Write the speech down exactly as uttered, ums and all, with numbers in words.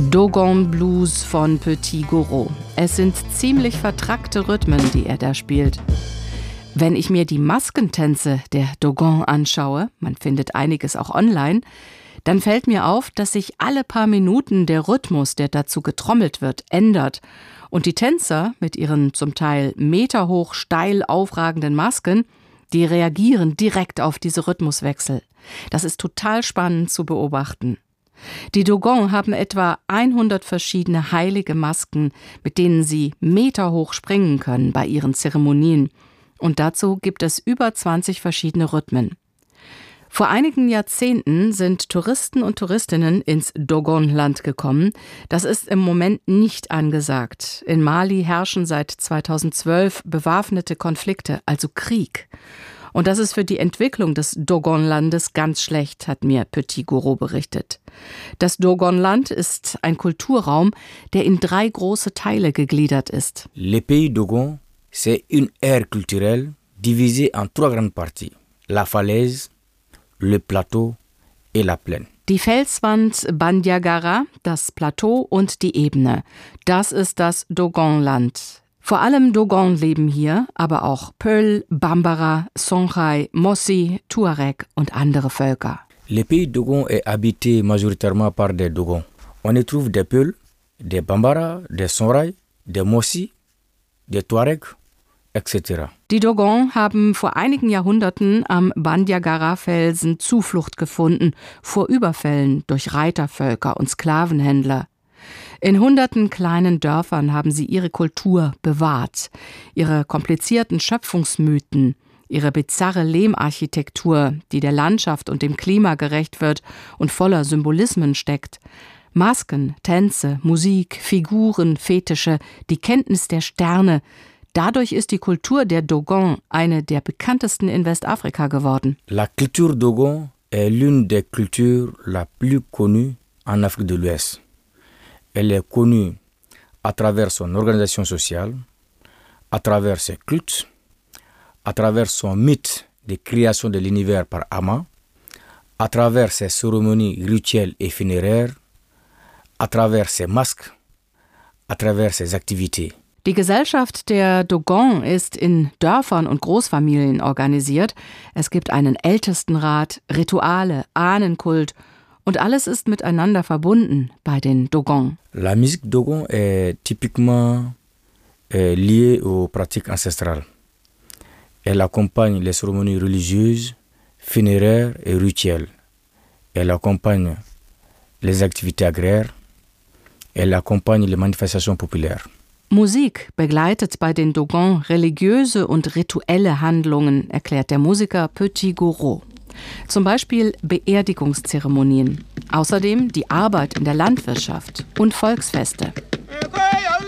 Dogon Blues von Petit Goro. Es sind ziemlich vertrackte Rhythmen, die er da spielt. Wenn ich mir die Maskentänze der Dogon anschaue, man findet einiges auch online, dann fällt mir auf, dass sich alle paar Minuten der Rhythmus, der dazu getrommelt wird, ändert. Und die Tänzer mit ihren zum Teil meterhoch steil aufragenden Masken, die reagieren direkt auf diese Rhythmuswechsel. Das ist total spannend zu beobachten. Die Dogon haben etwa hundert verschiedene heilige Masken, mit denen sie meterhoch springen können bei ihren Zeremonien. Und dazu gibt es über zwanzig verschiedene Rhythmen. Vor einigen Jahrzehnten sind Touristen und Touristinnen ins Dogon-Land gekommen. Das ist im Moment nicht angesagt. In Mali herrschen seit zweitausendzwölf bewaffnete Konflikte, also Krieg. Und das ist für die Entwicklung des Dogon-Landes ganz schlecht, hat mir Petit Goro berichtet. Das Dogon-Land ist ein Kulturraum, der in drei große Teile gegliedert ist. Le pays Dogon, c'est une aire culturelle divisée en trois grandes parties. La falaise, le plateau et la plaine. Die Felswand Bandiagara, das Plateau und die Ebene. Das ist das Dogon-Land. Vor allem Dogon leben hier, aber auch Peul, Bambara, Songhai, Mossi, Tuareg und andere Völker. Le pays Dogon est habité majoritairement par des Dogons. On y trouve des Peul, des Bambara, des Songhai, des Mossi, des Tuareg, et cetera. Die Dogon haben vor einigen Jahrhunderten am Bandiagara-Felsen Zuflucht gefunden vor Überfällen durch Reitervölker und Sklavenhändler. In hunderten kleinen Dörfern haben sie ihre Kultur bewahrt, ihre komplizierten Schöpfungsmythen, ihre bizarre Lehmarchitektur, die der Landschaft und dem Klima gerecht wird und voller Symbolismen steckt. Masken, Tänze, Musik, Figuren, Fetische, die Kenntnis der Sterne. Dadurch ist die Kultur der Dogon eine der bekanntesten in Westafrika geworden. La culture Dogon est l'une des cultures la plus connue en Afrique de l'Ouest. Elle est connue à travers son organisation sociale, à travers ses cultes, à travers son mythe de création de l'univers par Ama, à travers ses cérémonies rituelles et funéraires, à travers ses masques, à travers ses activités. Die Gesellschaft der Dogon ist in Dörfern und Großfamilien organisiert. Es gibt einen Ältestenrat, Rituale, Ahnenkult und alles ist miteinander verbunden bei den Dogon. La musique Dogon est typiquement euh, liée aux pratiques ancestrales. Elle accompagne les cérémonies religieuses, funéraires et rituelles. Elle accompagne les activités agraires. Elle accompagne les manifestations populaires. Musik begleitet bei den Dogon religiöse und rituelle Handlungen, erklärt der Musiker Petit Goro. Zum Beispiel Beerdigungszeremonien. Außerdem die Arbeit in der Landwirtschaft und Volksfeste.